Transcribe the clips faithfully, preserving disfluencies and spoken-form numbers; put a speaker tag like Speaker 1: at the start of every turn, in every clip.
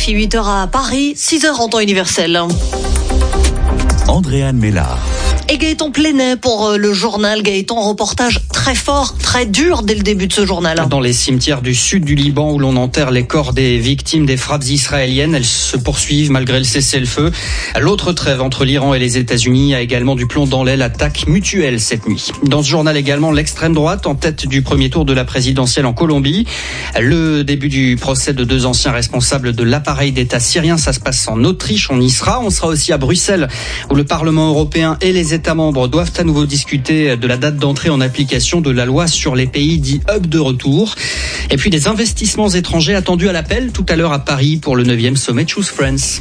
Speaker 1: R F I, huit heures à Paris, six heures en temps universel.
Speaker 2: Andréane Mélard.
Speaker 1: Et Gaëtan Plenay pour le journal. Gaëtan, reportage très fort, très dur dès le début de ce journal.
Speaker 3: Dans les cimetières du sud du Liban où l'on enterre les corps des victimes des frappes israéliennes, elles se poursuivent malgré le cessez-le-feu. L'autre trêve entre l'Iran et les États-Unis a également du plomb dans l'aile, attaque mutuelle cette nuit. Dans ce journal également, l'extrême droite en tête du premier tour de la présidentielle en Colombie. Le début du procès de deux anciens responsables de l'appareil d'État syrien, ça se passe en Autriche, on y sera. On sera aussi à Bruxelles où le Parlement européen et les États membres doivent à nouveau discuter de la date d'entrée en application de la loi sur les pays dits hub de retour. Et puis des investissements étrangers attendus à l'appel tout à l'heure à Paris pour le neuvième sommet Choose France.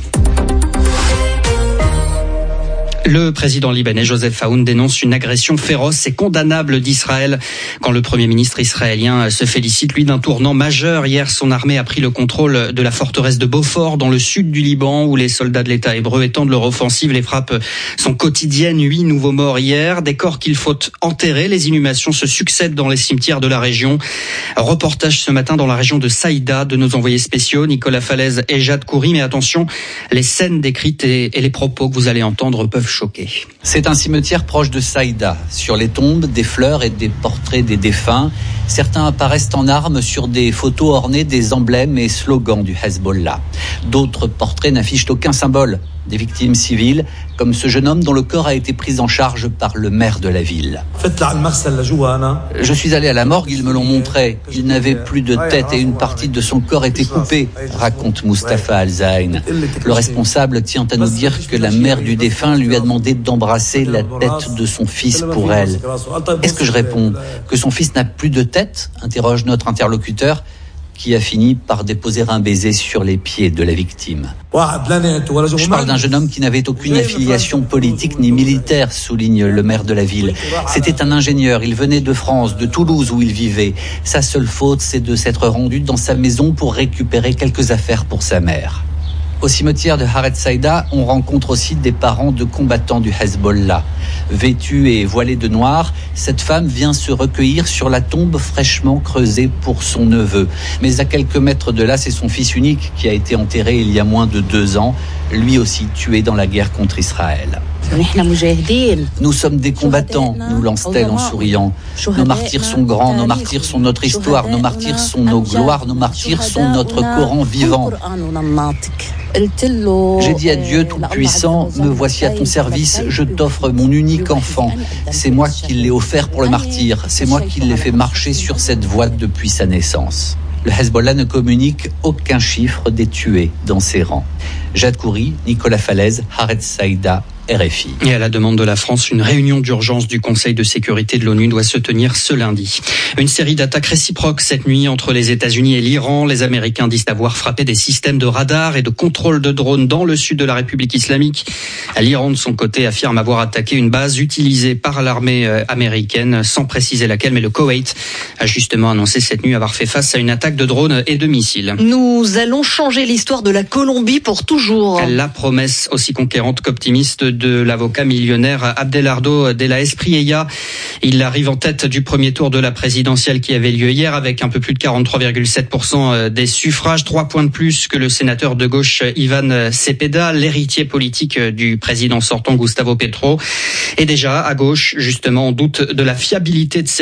Speaker 3: Le président libanais Joseph Aoun dénonce une agression féroce et condamnable d'Israël. Quand le premier ministre israélien se félicite, lui, d'un tournant majeur. Hier, son armée a pris le contrôle de la forteresse de Beaufort, dans le sud du Liban, où les soldats de l'État hébreu étendent leur offensive. Les frappes sont quotidiennes. Huit nouveaux morts hier. Des corps qu'il faut enterrer. Les inhumations se succèdent dans les cimetières de la région. Reportage ce matin dans la région de Saïda de nos envoyés spéciaux, Nicolas Falaise et Jade Coury. Mais attention, les scènes décrites et les propos que vous allez entendre peuvent choqué.
Speaker 4: C'est un cimetière proche de Saïda. Sur les tombes, des fleurs et des portraits des défunts. Certains apparaissent en armes sur des photos ornées des emblèmes et slogans du Hezbollah. D'autres portraits n'affichent aucun symbole des victimes civiles, comme ce jeune homme dont le corps a été pris en charge par le maire de la ville. Je suis allé à la morgue, ils me l'ont montré. Il n'avait plus de tête et une partie de son corps était coupée, raconte Mustapha Al-Zain. Le responsable tient à nous dire que la mère du défunt lui a demandé d'embrasser la tête de son fils pour elle. Est-ce que je réponds que son fils n'a plus de tête ? Interroge notre interlocuteur, qui a fini par déposer un baiser sur les pieds de la victime. Je parle d'un jeune homme qui n'avait aucune affiliation politique ni militaire, souligne le maire de la ville. C'était un ingénieur, il venait de France, de Toulouse où il vivait. Sa seule faute, c'est de s'être rendu dans sa maison pour récupérer quelques affaires pour sa mère. Au cimetière de Haret Saïda, on rencontre aussi des parents de combattants du Hezbollah. Vêtue et voilée de noir, cette femme vient se recueillir sur la tombe fraîchement creusée pour son neveu. Mais à quelques mètres de là, c'est son fils unique qui a été enterré il y a moins de deux ans, lui aussi tué dans la guerre contre Israël. Nous sommes des combattants, nous lance-t-elle en souriant. Nos martyrs sont grands, nos martyrs sont notre histoire, nos martyrs sont nos gloires, nos martyrs sont notre Coran vivant. J'ai dit à Dieu Tout-Puissant, me voici à ton service, je t'offre mon unique enfant. C'est moi qui l'ai offert pour le martyr, c'est moi qui l'ai fait marcher sur cette voie depuis sa naissance. Le Hezbollah ne communique aucun chiffre des tués dans ses rangs. Jade Coury, Nicolas Falaise, Haret Saïda, R F I.
Speaker 3: Et à la demande de la France, une réunion d'urgence du Conseil de sécurité de l'ONU doit se tenir ce lundi. Une série d'attaques réciproques cette nuit entre les États-Unis et l'Iran. Les Américains disent avoir frappé des systèmes de radar et de contrôle de drones dans le sud de la République islamique. L'Iran, de son côté, affirme avoir attaqué une base utilisée par l'armée américaine, sans préciser laquelle, mais le Koweït a justement annoncé cette nuit avoir fait face à une attaque de drones et de missiles.
Speaker 1: Nous allons changer l'histoire de la Colombie pour toujours.
Speaker 3: La promesse aussi conquérante qu'optimiste de l'avocat millionnaire Abelardo de la Espriella. Il arrive en tête du premier tour de la présidentielle qui avait lieu hier avec un peu plus de quarante-trois virgule sept pour cent des suffrages, trois points de plus que le sénateur de gauche Ivan Cepeda, l'héritier politique du président sortant Gustavo Petro. Et déjà, à gauche, justement, on doute de la fiabilité de ces